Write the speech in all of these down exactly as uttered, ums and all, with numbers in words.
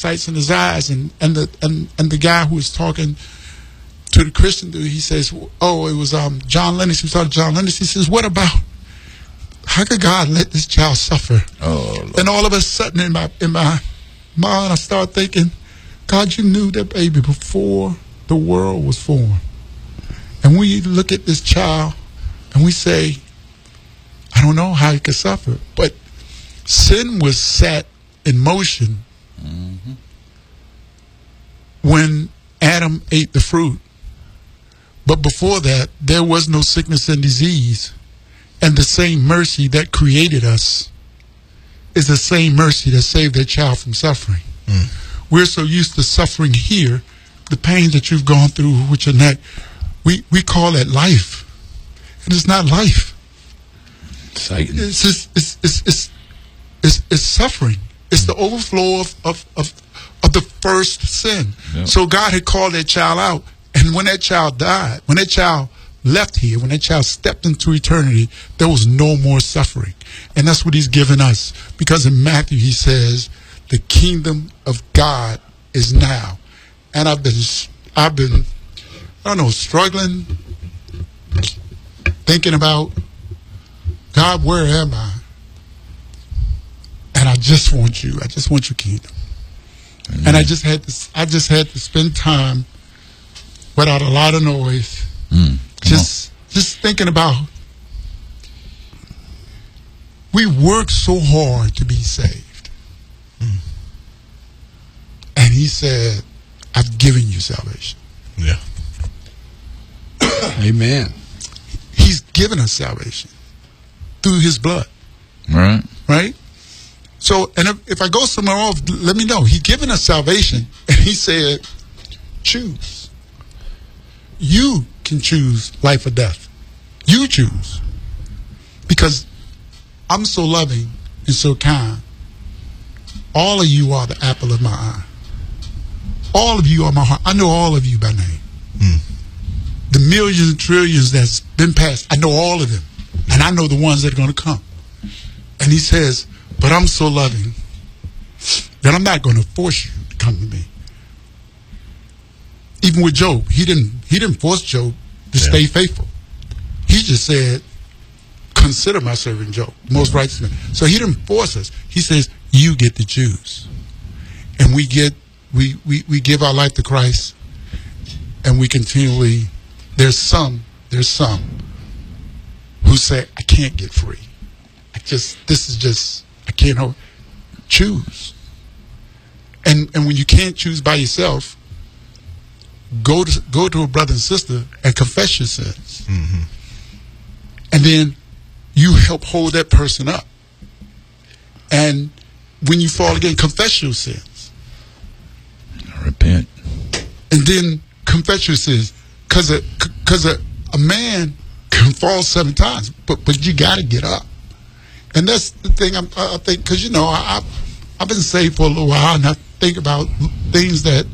parasites in his eyes, and and the and, and the guy who was talking to the Christian dude, he says, oh, it was um, John Lennox. He was talking to John Lennox. He says, what about, how could God let this child suffer? Oh, Lord. And all of a sudden in my in my mind, I start thinking, God, you knew that baby before the world was formed. And we look at this child and we say, I don't know how he could suffer. But sin was set in motion mm-hmm. when Adam ate the fruit. But before that, there was no sickness and disease. And the same mercy that created us is the same mercy that saved that child from suffering. Mm. We're so used to suffering here, the pain that you've gone through with your neck, we, we call that life. And it's not life. Satan. It's, just, it's, it's, it's, it's, it's suffering. It's the overflow of, of, of, of the first sin. Yep. So God had called that child out. And when that child died, when that child left here, when that child stepped into eternity, there was no more suffering. And that's what he's given us. Because in Matthew he says, the kingdom of God is now. And I've been, I've been, I don't know, struggling, thinking about, God, where am I? And I just want you. I just want your kingdom. Mm-hmm. And I just had to, I just had to spend time without a lot of noise, mm, just on. just thinking about, we work so hard to be saved. Mm. And he said, I've given you salvation. Yeah. Amen. He's given us salvation through his blood. Right. Right? So, and if, if I go somewhere off, let me know. He's given us salvation, and he said, choose. You can choose life or death. You choose. Because I'm so loving and so kind. All of you are the apple of my eye. All of you are my heart. I know all of you by name. Mm. The millions and trillions that's been passed, I know all of them. And I know the ones that are going to come. And he says, but I'm so loving that I'm not going to force you to come to me. Even with Job, he didn't he didn't force Job to yeah. stay faithful. He just said, consider my servant Job, most righteous man. So he didn't force us. He says, you get to choose. And we get we, we, we give our life to Christ, and we continually, there's some, there's some who say, I can't get free. I just, this is just, I can't hold. Choose. And and when you can't choose by yourself, go to go to a brother and sister and confess your sins. Mm-hmm. And then you help hold that person up. And when you fall again, confess your sins. Repent. And then confess your sins. Because a, cause a, a man can fall seven times, but, but you got to get up. And that's the thing I'm, I think, because, you know, I, I've been saved for a little while, and I think about things that,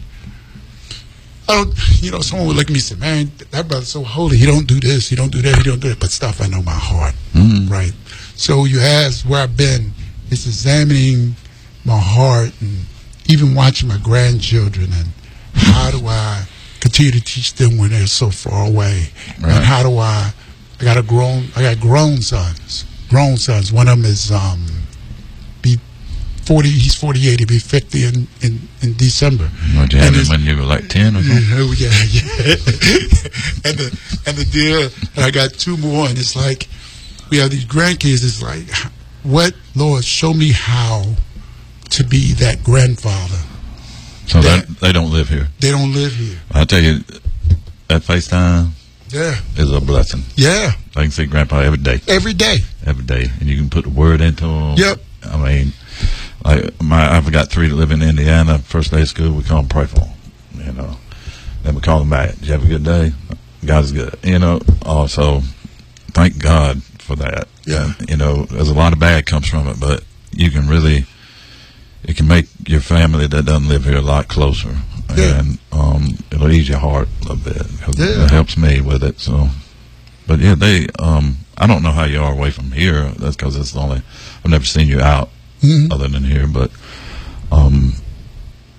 I don't, you know, someone would look at me and say, man, that brother's so holy. He don't do this, he don't do that, he don't do that. But stuff I know my heart, mm-hmm. right? So you ask where I've been. It's examining my heart and even watching my grandchildren and how do I continue to teach them when they're so far away? Right. And how do I, I got a grown, I got grown sons, grown sons. One of them is, um, be forty, he's forty-eight, he'll be fifty in, in, in December. Oh, you had him when you were like ten or something? Oh, yeah, yeah. and the, and the deal, and I got two more, and it's like, we have these grandkids, it's like, what, Lord, show me how to be that grandfather. So that, they don't live here? They don't live here. I tell you, that FaceTime yeah. is a blessing. Yeah. I can see Grandpa every day. Every day. Every day. And you can put the word into them. Yep. I mean, like my, I've got three that live in Indiana. First day of school, we call them, pray for them. You know, then we call them back. Did you have a good day? God is good. You know, also, thank God for that. Yeah. And, you know, there's a lot of bad comes from it, but you can really, it can make your family that doesn't live here a lot closer. Yeah. And um, it'll ease your heart a little bit. Yeah. It helps me with it. So, but yeah, they, um, I don't know how you are away from here. That's because it's the only, I've never seen you out mm-hmm. other than here, but, um,